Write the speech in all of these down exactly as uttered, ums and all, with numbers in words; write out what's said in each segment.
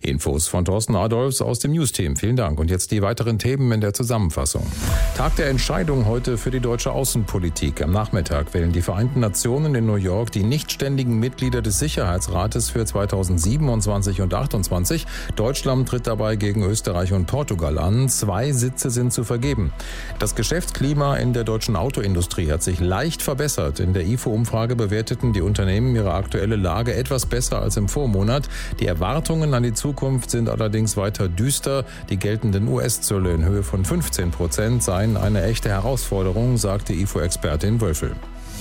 Infos von Thorsten Adolfs aus dem News-Team. Vielen Dank. Und jetzt die weiteren Themen in der Zusammenfassung. Tag der Entscheidung heute für die deutsche Außenpolitik. Am Nachmittag wählen die Vereinten Nationen in New York die nichtständigen Mitglieder des Sicherheitsrates für zweitausendsiebenundzwanzig und achtundzwanzig. Deutschland tritt dabei gegen Österreich und Portugal an. Zwei Sitze sind zu vergeben. Das Geschäftsklima in der deutschen Autoindustrie hat sich leicht verbessert. In der I F O-Umfrage bewerteten die Unternehmen ihre aktuelle Lage etwas besser als im Vormonat. Die Erwartungen an die Zukunft sind allerdings weiter düster. Die geltenden U S-Zölle in Höhe von fünfzehn Prozent seien eine echte Herausforderung, sagte I F O-Expertin Wölfel.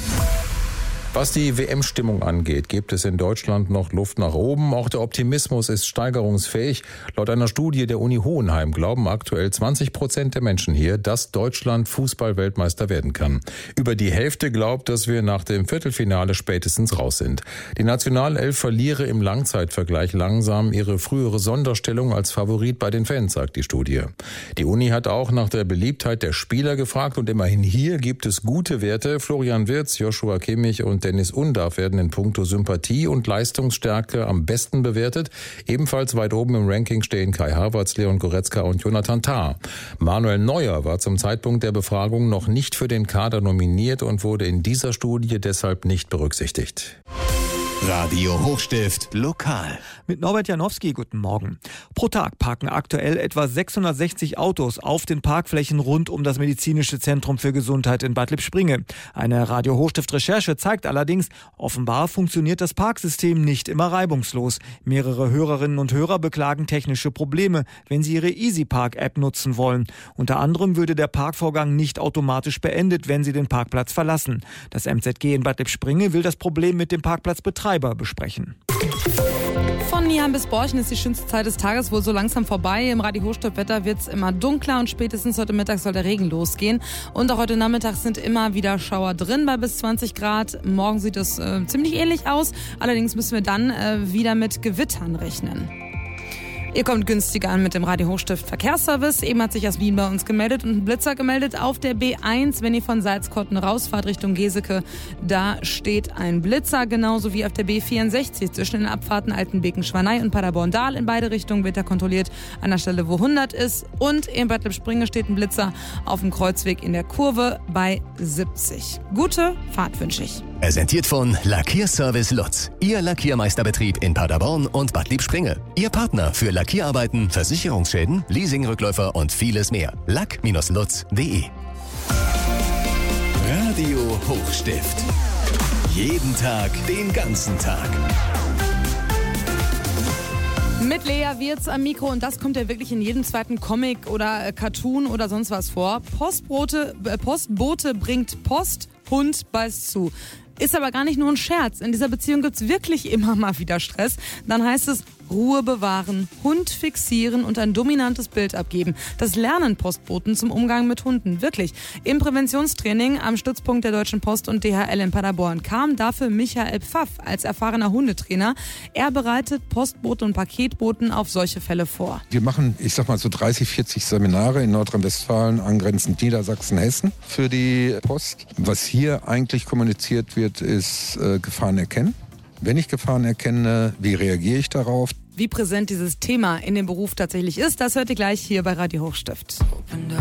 Was die W M-Stimmung angeht, gibt es in Deutschland noch Luft nach oben. Auch der Optimismus ist steigerungsfähig. Laut einer Studie der Uni Hohenheim glauben aktuell zwanzig Prozent der Menschen hier, dass Deutschland Fußball-Weltmeister werden kann. Über die Hälfte glaubt, dass wir nach dem Viertelfinale spätestens raus sind. Die Nationalelf verliere im Langzeitvergleich langsam ihre frühere Sonderstellung als Favorit bei den Fans, sagt die Studie. Die Uni hat auch nach der Beliebtheit der Spieler gefragt und immerhin hier gibt es gute Werte. Florian Wirtz, Joshua Kimmich und Dennis Undaff werden in puncto Sympathie und Leistungsstärke am besten bewertet. Ebenfalls weit oben im Ranking stehen Kai Havertz, Leon Goretzka und Jonathan Tah. Manuel Neuer war zum Zeitpunkt der Befragung noch nicht für den Kader nominiert und wurde in dieser Studie deshalb nicht berücksichtigt. Radio Hochstift lokal. Mit Norbert Janowski, guten Morgen. Pro Tag parken aktuell etwa sechshundertsechzig Autos auf den Parkflächen rund um das Medizinische Zentrum für Gesundheit in Bad Lippspringe. Eine Radio Hochstift-Recherche zeigt allerdings, offenbar funktioniert das Parksystem nicht immer reibungslos. Mehrere Hörerinnen und Hörer beklagen technische Probleme, wenn sie ihre EasyPark-App nutzen wollen. Unter anderem würde der Parkvorgang nicht automatisch beendet, wenn sie den Parkplatz verlassen. Das M Z G in Bad Lippspringe will das Problem mit dem Parkplatzbetreiber besprechen. Von Nieheim bis Borchen ist die schönste Zeit des Tages wohl so langsam vorbei. Im Radio Hochstift-Wetter wird es immer dunkler und spätestens heute Mittag soll der Regen losgehen. Und auch heute Nachmittag sind immer wieder Schauer drin bei bis zwanzig Grad. Morgen sieht es äh, ziemlich ähnlich aus. Allerdings müssen wir dann äh, wieder mit Gewittern rechnen. Ihr kommt günstiger an mit dem Radio Hochstift Verkehrsservice. Eben hat sich Jasmin bei uns gemeldet und ein Blitzer gemeldet auf der B eins, wenn ihr von Salzkotten rausfahrt Richtung Geseke. Da steht ein Blitzer, genauso wie auf der B vierundsechzig zwischen den Abfahrten Altenbeken-Schwanei und Paderborn-Dahl. In beide Richtungen wird er kontrolliert an der Stelle, wo hundert ist. Und in Bad Lippspringe steht ein Blitzer auf dem Kreuzweg in der Kurve bei siebzig. Gute Fahrt wünsche ich. Präsentiert von Lackierservice Lutz. Ihr Lackiermeisterbetrieb in Paderborn und Bad Lippspringe. Ihr Partner für Lackierarbeiten, Versicherungsschäden, Leasingrückläufer und vieles mehr. lack Bindestrich lutz punkt de. Radio Hochstift. Jeden Tag, den ganzen Tag. Mit Lea Wirtz am Mikro und das kommt ja wirklich in jedem zweiten Comic oder äh, Cartoon oder sonst was vor. Postbote, äh, Postbote bringt Post, Hund beißt zu. Ist aber gar nicht nur ein Scherz. In dieser Beziehung gibt's wirklich immer mal wieder Stress. Dann heißt es Ruhe bewahren, Hund fixieren und ein dominantes Bild abgeben. Das lernen Postboten zum Umgang mit Hunden. Wirklich. Im Präventionstraining am Stützpunkt der Deutschen Post und D H L in Paderborn kam dafür Michael Pfaff als erfahrener Hundetrainer. Er bereitet Postboten und Paketboten auf solche Fälle vor. Wir machen, ich sag mal so dreißig, vierzig Seminare in Nordrhein-Westfalen, angrenzend Niedersachsen, Hessen für die Post. Was hier eigentlich kommuniziert wird, ist äh, Gefahren erkennen. Wenn ich Gefahren erkenne, wie reagiere ich darauf? Wie präsent dieses Thema in dem Beruf tatsächlich ist, das hört ihr gleich hier bei Radio Hochstift.